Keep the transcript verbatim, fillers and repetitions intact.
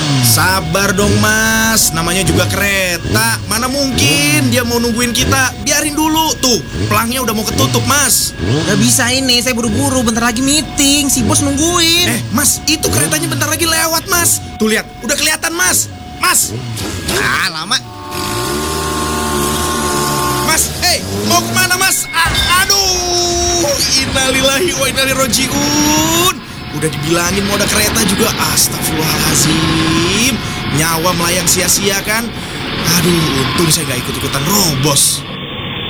Sabar dong mas, namanya juga kereta. Mana mungkin dia mau nungguin kita. Biarin dulu, tuh pelangnya udah mau ketutup mas. Gak bisa ini, saya buru-buru, bentar lagi meeting. Si bos nungguin. Eh mas, itu keretanya bentar lagi lewat mas. Tuh lihat, udah kelihatan mas. Mas. Ah, lama. Mas, hei, mau kemana mas? A- aduh, innalillahi wa inna ilaihi rajiun. Udah dibilangin mau ada kereta juga. Astagfirullahaladzim. Nyawa melayang sia-sia kan. Aduh, untung saya gak ikut-ikutan robos.